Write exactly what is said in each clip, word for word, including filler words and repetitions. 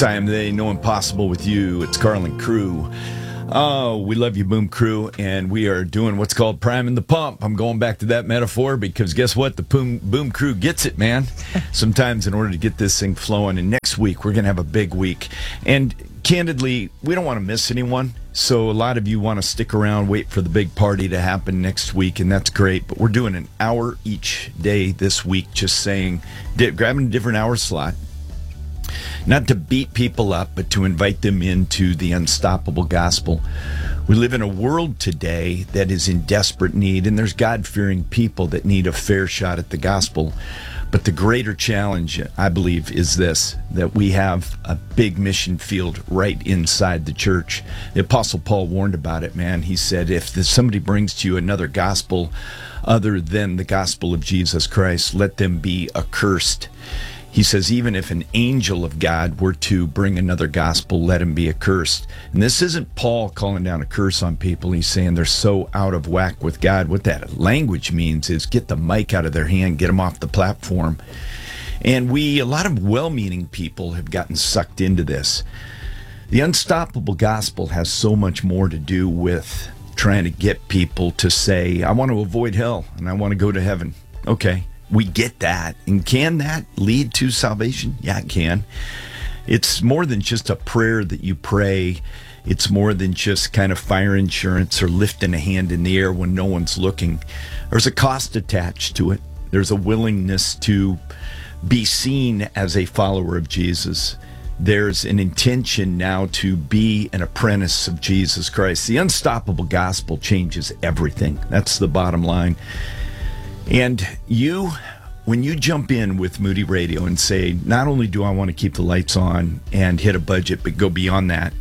Yes, I am they. No impossible with you. It's Carlin Crew. Oh, we love you, Boom Crew, and we are doing what's called priming the pump. I'm going back to that metaphor because guess what? The Boom, Boom Crew gets it, man. Sometimes in order to get this thing flowing, and next week we're going to have a big week. And candidly, we don't want to miss anyone. So a lot of you want to stick around, wait for the big party to happen next week, and that's great. But we're doing an hour each day this week, just saying, grabbing a different hour slot. Not to beat people up, but to invite them into the unstoppable gospel. We live in a world today that is in desperate need, and there's God-fearing people that need a fair shot at the gospel. But the greater challenge, I believe, is this, that we have a big mission field right inside the church. The Apostle Paul warned about it, man. He said, if somebody brings to you another gospel other than the gospel of Jesus Christ, let them be accursed. He says, even if an angel of God were to bring another gospel, let him be accursed. And this isn't Paul calling down a curse on people. He's saying they're so out of whack with God. What that language means is get the mic out of their hand, get them off the platform. And we, a lot of well-meaning people have gotten sucked into this. The unstoppable gospel has so much more to do with trying to get people to say, I want to avoid hell and I want to go to heaven. Okay. We get that. And can that lead to salvation? Yeah, it can. It's more than just a prayer that you pray. It's more than just kind of fire insurance or lifting a hand in the air when no one's looking. There's a cost attached to it. There's a willingness to be seen as a follower of Jesus. There's an intention now to be an apprentice of Jesus Christ. The unstoppable gospel changes everything. That's the bottom line. And you, when you jump in with Moody Radio and say, not only do I want to keep the lights on and hit a budget, but go beyond that,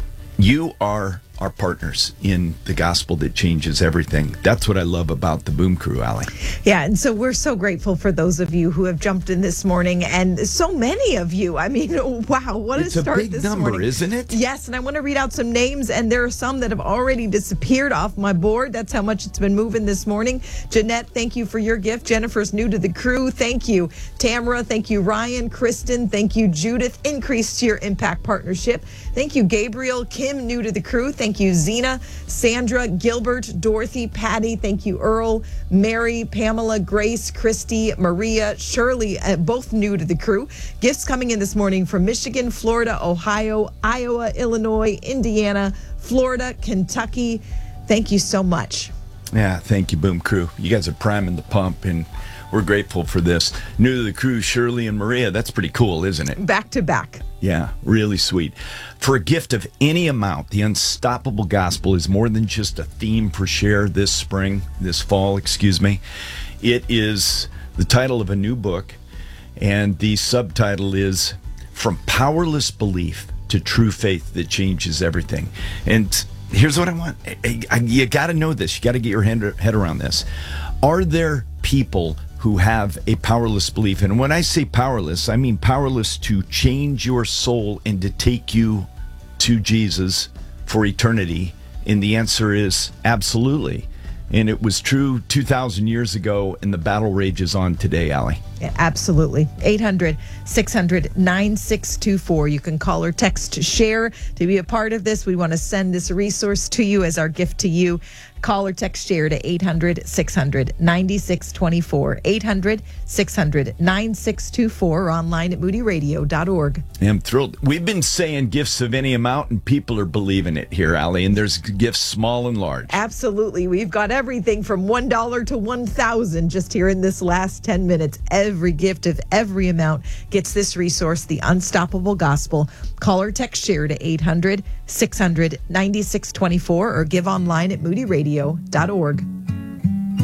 you are our partners in the gospel that changes everything. That's what I love about the Boom Crew, Allie. Yeah, and so we're so grateful for those of you who have jumped in this morning, and so many of you. I mean, wow, what it's a start a big this number, morning. Isn't it? Yes, and I want to read out some names, and there are some that have already disappeared off my board. That's how much it's been moving this morning. Jeanette, thank you for your gift. Jennifer's new to the crew. Thank you. Tamara, thank you. Ryan, Kristen, thank you. Judith, increase to your impact partnership. Thank you, Gabriel. Kim, new to the crew. Thank you, Zena, Sandra, Gilbert, Dorothy, Patty. Thank you, Earl, Mary, Pamela, Grace, Christy, Maria, Shirley, uh, both new to the crew. Gifts coming in this morning from Michigan, Florida, Ohio, Iowa, Illinois, Indiana, Florida, Kentucky. Thank you so much. Yeah, thank you, Boom Crew. You guys are priming the pump, and we're grateful for this. New to the crew, Shirley and Maria. That's pretty cool, isn't it? Back to back. Yeah, really sweet. For a gift of any amount, the Unstoppable Gospel is more than just a theme for Share this spring, this fall, excuse me. It is the title of a new book, and the subtitle is From Powerless Belief to True Faith That Changes Everything. And here's what I want. You got to know this. You got to get your head around this. Are there people who have a powerless belief? And when I say powerless, I mean powerless to change your soul and to take you to Jesus for eternity. And the answer is absolutely. And it was true two thousand years ago, and the battle rages on today, Allie. Yeah, absolutely. eight hundred, six hundred, nine six two four. You can call or text SHARE to be a part of this. We want to send this resource to you as our gift to you. Call or text SHARE to eight hundred, six hundred, nine six two four. eight hundred, six hundred, nine six two four, or online at moody radio dot org. I'm thrilled. We've been saying gifts of any amount, and people are believing it here, Allie. And there's gifts small and large. Absolutely. We've got everything from one dollar to one thousand dollars just here in this last ten minutes. Every gift of every amount gets this resource, The Unstoppable Gospel. Call or text SHARE to eight hundred, six hundred, nine six two four, or give online at moody radio dot org.